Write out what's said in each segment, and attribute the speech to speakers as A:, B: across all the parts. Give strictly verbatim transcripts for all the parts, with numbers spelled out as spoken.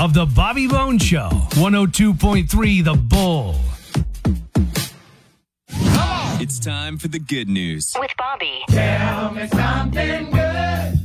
A: of the Bobby Bones Show. one oh two point three The Bull.
B: It's time for the good news.
C: With Bobby.
D: Tell me something good.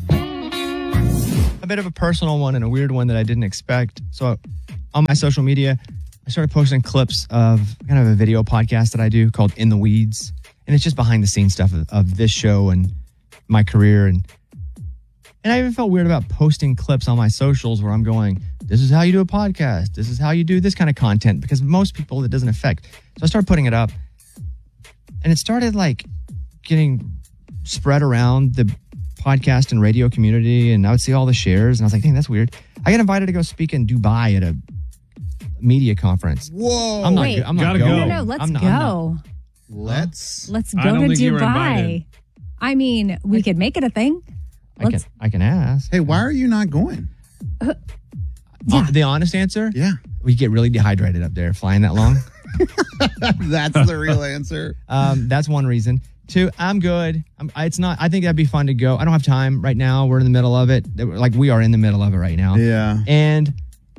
E: A bit of a personal one and a weird one that I didn't expect. So on my social media, I started posting clips of kind of a video podcast that I do called In the Weeds. And it's just behind the scenes stuff of, of this show and my career. And and I even felt weird about posting clips on my socials where I'm going, this is how you do a podcast. This is how you do this kind of content. Because most people it doesn't affect. So I started putting it up. And it started like getting spread around the podcast and radio community. And I would see all the shares. And I was like, dang, that's weird. I got invited to go speak in Dubai at a media conference.
F: Whoa.
E: I'm not,
G: Wait.
E: I'm not
A: Gotta
E: going.
A: go.
G: No, no, let's
E: I'm not-
G: go.
E: I'm not-
F: Let's.
G: Let's
A: I
G: go
A: don't
G: to
A: think you were
G: Dubai.
A: invited.
G: I mean, we could make it a thing.
E: I can,
G: Let's,
E: I can ask.
F: Hey, why are you not going?
G: yeah.
E: Uh, the honest answer?
F: Yeah.
E: We get really dehydrated up there flying that long.
F: That's the real answer.
E: Um, that's one reason. Two, I'm good. I'm, I- it's not. I think that'd be fun to go. I don't have time right now. We're in the middle of it. Like we are in the middle of it right now.
F: Yeah.
E: And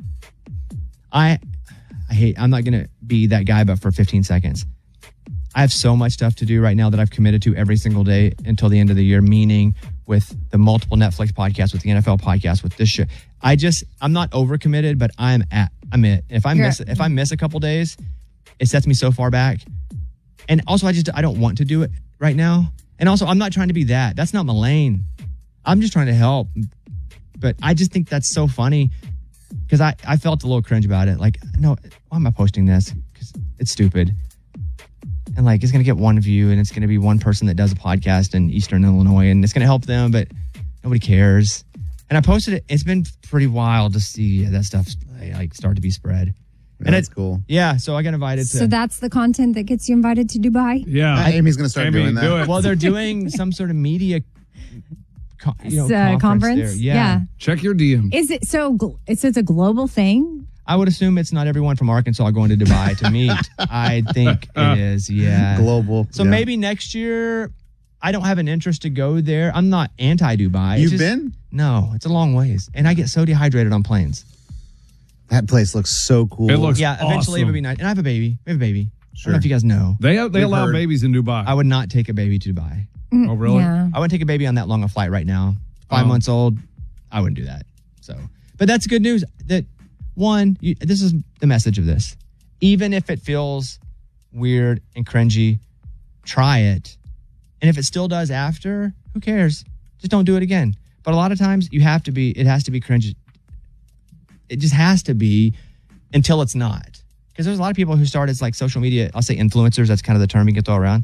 E: I, I hate. I'm not gonna be that guy, but for fifteen seconds, I have so much stuff to do right now that I've committed to every single day until the end of the year. Meaning with the multiple Netflix podcasts, with the N F L podcast, with this show. I just I'm not overcommitted, but I'm at I'm it. If I
G: You're-
E: miss if I miss a couple days, it sets me so far back. And also, I just I don't want to do it right now. And also, I'm not trying to be that. That's not my lane. I'm just trying to help. But I just think that's so funny because I, I felt a little cringe about it. Like, no, why am I posting this? Because it's stupid. And like, it's going to get one view and it's going to be one person that does a podcast in Eastern Illinois and it's going to help them, but nobody cares. And I posted it. It's been pretty wild to see that stuff like start to be spread. And
F: That's
E: it's
F: cool.
E: Yeah, so I got invited to.
G: So that's the content that gets you invited to Dubai?
A: Yeah.
F: Uh, Amy's going to start
A: Amy,
F: doing that.
A: do it.
E: Well, they're doing some sort of media co- you know,
G: It's a
E: conference,
G: conference?
E: there. Yeah.
A: Check your D M.
G: Is it so? gl- It's it's a global thing.
E: I would assume it's not everyone from Arkansas going to Dubai to meet. I think it is, yeah.
F: Global.
E: So
F: yeah.
E: maybe next year, I don't have an interest to go there. I'm not anti-Dubai. It's
F: You've
E: just-
F: been?
E: No, it's a long ways. And I get so dehydrated on planes.
F: That place looks so cool.
A: It looks
E: Yeah, eventually it would be
A: awesome.
E: nice. And I have a baby. We have a baby. I
F: Sure.
E: don't know if you guys know.
A: They they
F: We've
A: allow
F: heard.
A: babies in Dubai.
E: I would not take a baby to Dubai.
A: oh, really?
G: Yeah.
E: I wouldn't take a baby on that long a flight right now. Five
A: Oh.
E: months old, I wouldn't do that. So, but that's good news. That one, you, this is the message of this. Even if it feels weird and cringy, try it. And if it still does after, who cares? Just don't do it again. But a lot of times you have to be. It has to be cringy. It just has to be until it's not. Because there's a lot of people who start as like social media. I'll say influencers. That's kind of the term you can throw around.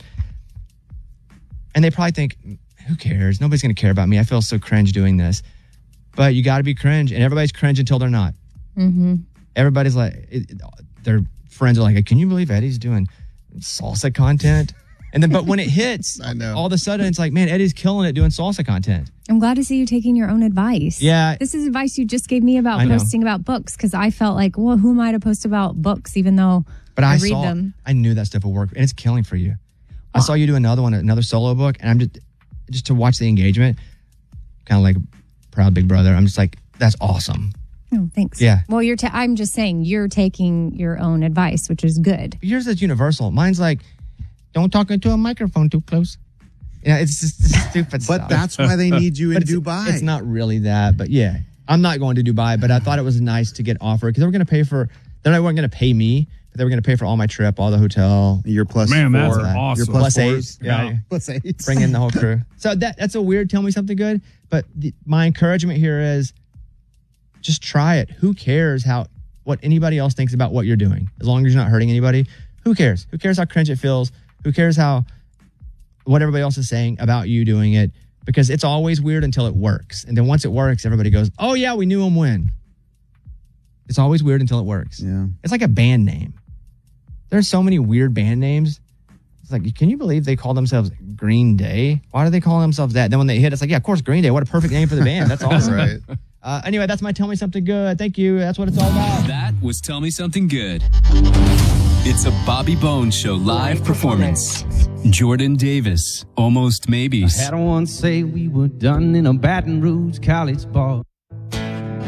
E: And they probably think, who cares? Nobody's going to care about me. I feel so cringe doing this. But you got to be cringe. And everybody's cringe until they're not.
G: Mm-hmm.
E: Everybody's like, it, it- their friends are like, can you believe Eddie's doing salsa content? And then, but when it hits,
F: I know.
E: all of a sudden it's like, man, Eddie's killing it doing salsa content.
G: I'm glad to see you taking your own advice.
E: Yeah.
G: This is advice you just gave me about
E: I know.
G: posting about books because I felt like, well, who am I to post about books even though
E: But I,
G: I read
E: saw,
G: them?
E: I knew that stuff would work, and it's killing for you. I saw you do another one, another solo book, and I'm just, just to watch the engagement, kind of like proud big brother. I'm just like, that's awesome.
G: Oh, thanks.
E: Yeah.
G: Well, you're. Ta- I'm just saying you're taking your own advice, which is good.
E: Yours is universal. Mine's like, don't talk into a microphone too close. Yeah, it's just this stupid
F: But
E: stuff.
F: that's why they need you in
E: But it's,
F: Dubai.
E: It's not really that, but yeah, I'm not going to Dubai. But I thought it was nice to get offered because they were going to pay for. They weren't going to pay me, but they were going to pay for all my trip, all the hotel,
F: You're plus
A: Man, that's
F: four.
A: awesome.
F: You're plus,
E: plus eight.
F: fours.
E: Yeah,
F: Plus eight.
E: bring in the whole crew. So that that's a weird. Tell me something good. But the, my encouragement here is, just try it. Who cares how what anybody else thinks about what you're doing? As long as you're not hurting anybody, who cares? Who cares how cringe it feels? Who cares how what everybody else is saying about you doing it? Because it's always weird until it works, and then once it works, everybody goes, "Oh yeah, we knew him when." It's always weird until it works.
F: Yeah.
E: It's like a band name. There's so many weird band names. It's like, can you believe they call themselves Green Day? Why do they call themselves that? Then when they hit, it's like, yeah, of course, Green Day. What a perfect name for the band. That's awesome.
F: Right.
E: Uh, anyway, that's my Tell Me Something Good. Thank you. That's what it's all about.
B: That was Tell Me Something Good. It's a Bobby Bones Show live performance. Jordan Davis, Almost Maybes.
H: Had one say we were done in a Baton Rouge college bar.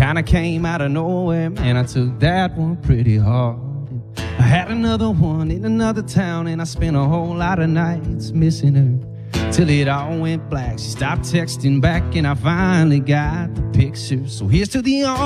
C: kinda came out of nowhere, man, I took that one pretty hard. I had another one in another town, and I spent a whole lot of nights missing her, till it all went black. She stopped texting back, and I finally got the picture. So here's to the